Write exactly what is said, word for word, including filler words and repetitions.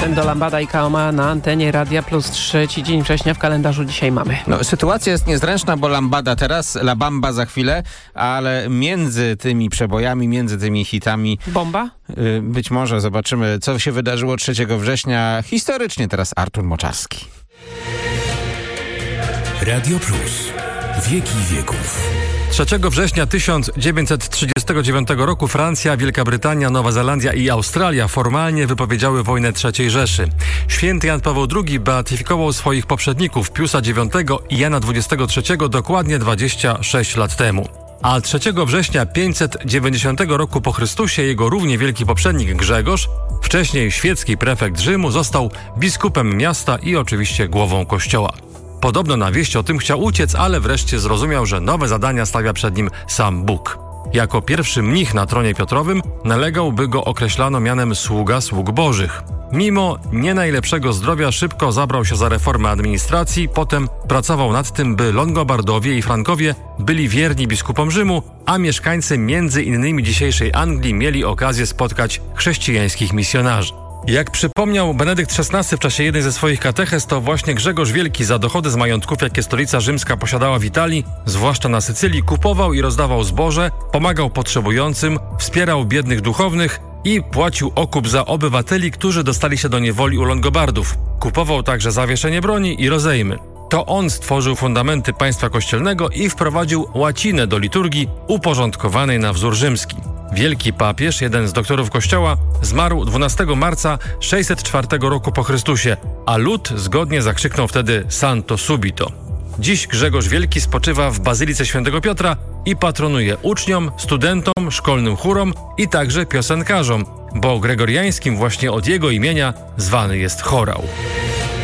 Do Lambada i Kaoma na antenie Radia Plus. Trzeci dzień września w kalendarzu dzisiaj mamy. No, sytuacja jest niezręczna, bo Lambada teraz, La Bamba za chwilę, ale między tymi przebojami, między tymi hitami... Bomba? Y, być może zobaczymy, co się wydarzyło trzeciego września. Historycznie teraz Artur Moczarski. Radio Plus. Wieki wieków. trzeciego września tysiąc dziewięćset trzydziestego dziewiątego roku Francja, Wielka Brytania, Nowa Zelandia i Australia formalnie wypowiedziały wojnę trzeciej Rzeszy. Święty Jan Paweł drugi beatyfikował swoich poprzedników Piusa dziewiątego i Jana dwudziestego trzeciego dokładnie dwadzieścia sześć lat temu. A trzeciego września pięćset dziewięćdziesiątego roku po Chrystusie jego równie wielki poprzednik Grzegorz, wcześniej świecki prefekt Rzymu, został biskupem miasta i oczywiście głową kościoła. Podobno na wieść o tym chciał uciec, ale wreszcie zrozumiał, że nowe zadania stawia przed nim sam Bóg. Jako pierwszy mnich na tronie Piotrowym nalegał, by go określano mianem sługa sług bożych. Mimo nie najlepszego zdrowia szybko zabrał się za reformę administracji, potem pracował nad tym, by Longobardowie i Frankowie byli wierni biskupom Rzymu, a mieszkańcy między innymi dzisiejszej Anglii mieli okazję spotkać chrześcijańskich misjonarzy. Jak przypomniał Benedykt szesnasty w czasie jednej ze swoich katechez, to właśnie Grzegorz Wielki za dochody z majątków, jakie stolica rzymska posiadała w Italii, zwłaszcza na Sycylii, kupował i rozdawał zboże, pomagał potrzebującym, wspierał biednych duchownych i płacił okup za obywateli, którzy dostali się do niewoli u Longobardów. Kupował także zawieszenie broni i rozejmy. To on stworzył fundamenty państwa kościelnego i wprowadził łacinę do liturgii uporządkowanej na wzór rzymski. Wielki papież, jeden z doktorów kościoła, zmarł dwunastego marca sześćset czwartego roku po Chrystusie, a lud zgodnie zakrzyknął wtedy Santo Subito. Dziś Grzegorz Wielki spoczywa w Bazylice Świętego Piotra i patronuje uczniom, studentom, szkolnym chórom i także piosenkarzom, bo gregoriańskim właśnie od jego imienia zwany jest chorał.